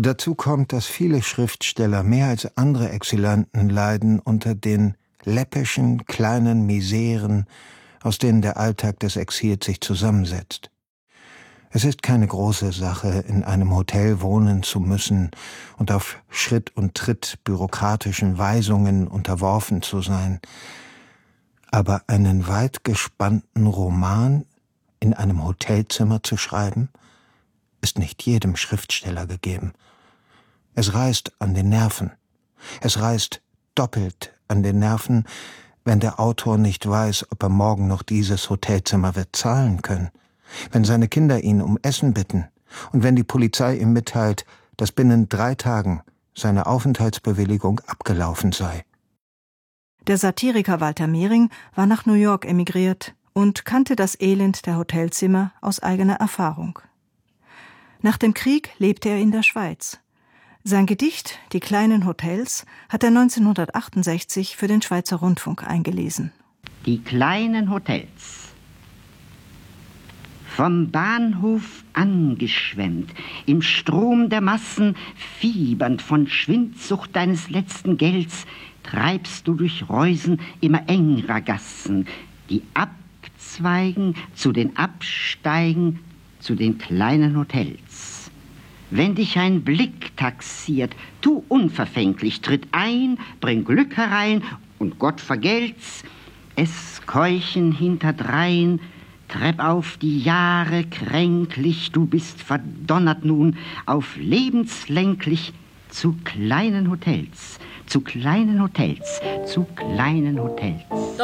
Dazu kommt, dass viele Schriftsteller mehr als andere Exilanten leiden unter den läppischen, kleinen Miseren, aus denen der Alltag des Exils sich zusammensetzt. Es ist keine große Sache, in einem Hotel wohnen zu müssen und auf Schritt und Tritt bürokratischen Weisungen unterworfen zu sein. Aber einen weit gespannten Roman in einem Hotelzimmer zu schreiben, ist nicht jedem Schriftsteller gegeben. Es reißt an den Nerven. Es reißt doppelt an den Nerven, wenn der Autor nicht weiß, ob er morgen noch dieses Hotelzimmer wird zahlen können, wenn seine Kinder ihn um Essen bitten und wenn die Polizei ihm mitteilt, dass binnen 3 Tagen seine Aufenthaltsbewilligung abgelaufen sei. Der Satiriker Walter Mehring war nach New York emigriert und kannte das Elend der Hotelzimmer aus eigener Erfahrung. Nach dem Krieg lebte er in der Schweiz. Sein Gedicht »Die kleinen Hotels« hat er 1968 für den Schweizer Rundfunk eingelesen. Die kleinen Hotels. Vom Bahnhof angeschwemmt, im Strom der Massen, fiebernd von Schwindsucht deines letzten Gelds, treibst du durch Reusen immer engere Gassen, die abzweigen, zu den absteigen, zu den kleinen Hotels. Wenn dich ein Blick taxiert, tu unverfänglich, tritt ein, bring Glück herein und Gott vergelt's. Es keuchen hinterdrein, trepp auf die Jahre kränklich, du bist verdonnert nun auf lebenslänglich zu kleinen Hotels, zu kleinen Hotels, zu kleinen Hotels.